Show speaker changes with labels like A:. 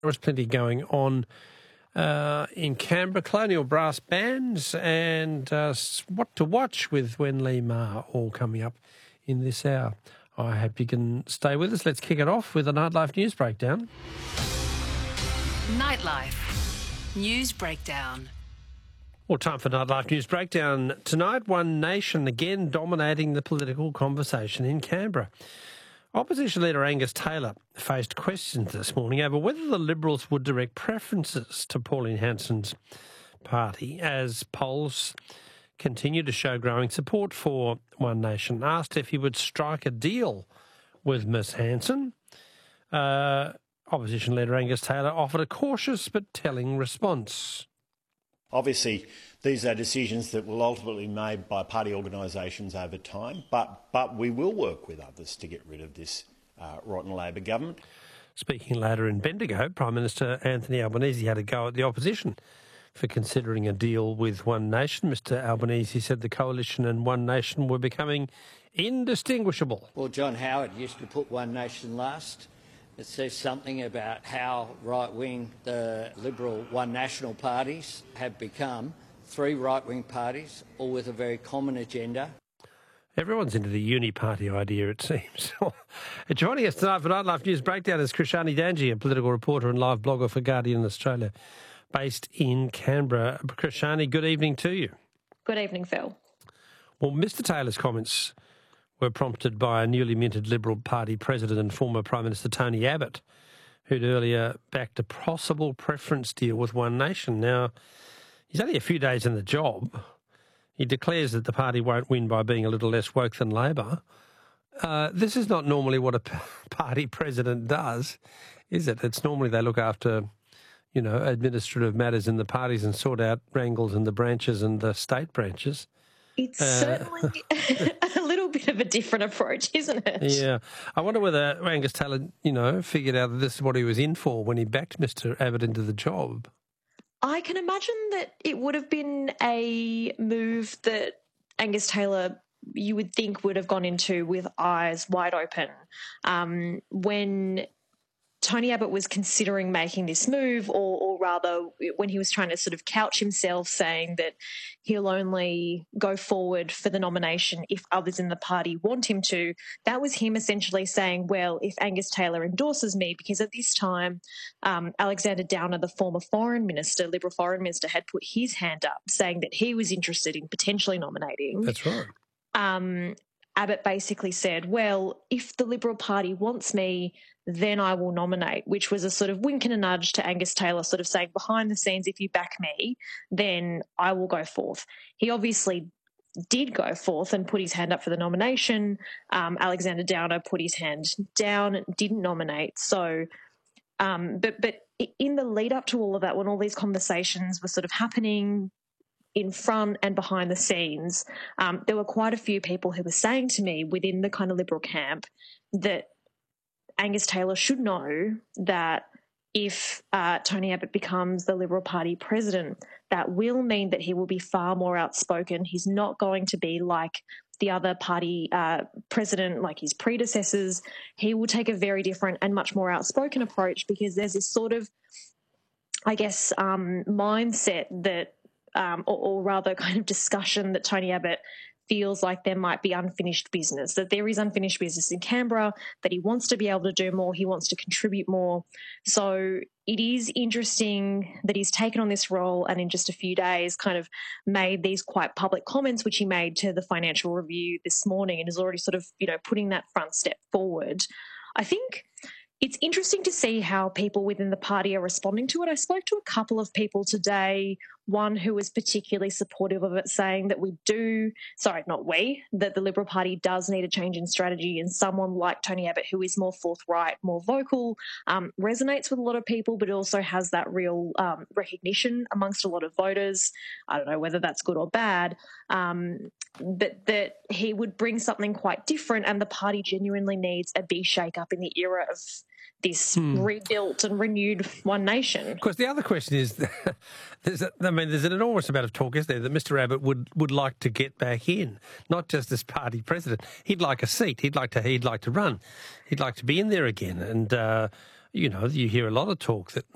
A: There was plenty going on in Canberra, colonial brass bands and what to watch with Wen Lee Ma all coming up in this hour. I hope you can stay with us. Let's kick it off with a Nightlife News Breakdown.
B: Nightlife News Breakdown.
A: Well, time for Nightlife News Breakdown. Tonight, One Nation again dominating the political conversation in Canberra. Opposition leader Angus Taylor faced questions this morning over whether the Liberals would direct preferences to Pauline Hanson's party as polls continue to show growing support for One Nation. Asked if he would strike a deal with Ms Hanson, opposition leader Angus Taylor offered a cautious but telling response.
C: Obviously, these are decisions that will ultimately be made by party organisations over time, but we will work with others to get rid of this rotten Labor government.
A: Speaking later in Bendigo, Prime Minister Anthony Albanese had a go at the opposition for considering a deal with One Nation. Mr Albanese said the coalition and One Nation were becoming indistinguishable.
D: Well, John Howard used to put One Nation last. It says something about how right-wing the Liberal One National parties have become. Three right-wing parties, all with a very common agenda.
A: Everyone's into the uni-party idea, it seems. Joining us tonight for Nightlife News Breakdown is Krishani Danji, a political reporter and live blogger for Guardian Australia, based in Canberra. Krishani, good evening to you.
E: Good evening, Phil.
A: Well, Mr Taylor's comments were prompted by a newly minted Liberal Party president and former Prime Minister Tony Abbott, who'd earlier backed a possible preference deal with One Nation. Now, he's only a few days in the job. He declares that the party won't win by being a little less woke than Labor. This is not normally what a party president does, is it? It's normally they look after, administrative matters in the parties and sort out wrangles in the branches and the state branches.
E: It's certainly a little bit of a different approach, isn't it?
A: Yeah. I wonder whether Angus Taylor, figured out that this is what he was in for when he backed Mr Abbott into the job.
E: I can imagine that it would have been a move that Angus Taylor, you would think, would have gone into with eyes wide open. When Tony Abbott was considering making this move, or rather when he was trying to sort of couch himself saying that he'll only go forward for the nomination if others in the party want him to, that was him essentially saying, well, if Angus Taylor endorses me, because at this time Alexander Downer, the former foreign minister, Liberal foreign minister, had put his hand up saying that he was interested in potentially nominating.
A: That's right.
E: Abbott basically said, well, if the Liberal Party wants me, then I will nominate, which was a sort of wink and a nudge to Angus Taylor, sort of saying behind the scenes, if you back me, then I will go forth. He obviously did go forth and put his hand up for the nomination. Alexander Downer put his hand down, didn't nominate. So, but in the lead up to all of that, when all these conversations were sort of happening in front and behind the scenes, there were quite a few people who were saying to me within the kind of Liberal camp that Angus Taylor should know that if Tony Abbott becomes the Liberal Party president, that will mean that he will be far more outspoken. He's not going to be like the other party president, like his predecessors. He will take a very different and much more outspoken approach, because there's this sort of, I guess, mindset that or rather kind of discussion that Tony Abbott feels like there might be unfinished business, that there is unfinished business in Canberra, that he wants to be able to do more, he wants to contribute more. So it is interesting that he's taken on this role and in just a few days kind of made these quite public comments, which he made to the Financial Review this morning, and is already sort of, putting that front step forward. I think it's interesting to see how people within the party are responding to it. I spoke to a couple of people today, one who was particularly supportive of it, saying that that the Liberal Party does need a change in strategy, and someone like Tony Abbott, who is more forthright, more vocal, resonates with a lot of people, but also has that real recognition amongst a lot of voters. I don't know whether that's good or bad, but that he would bring something quite different, and the party genuinely needs a big shake-up in the era of this rebuilt and renewed One Nation.
A: Of course, the other question is, there's an enormous amount of talk, isn't there, that Mr Abbott would like to get back in, not just as party president. He'd like a seat. He'd like to run. He'd like to be in there again. And you hear a lot of talk that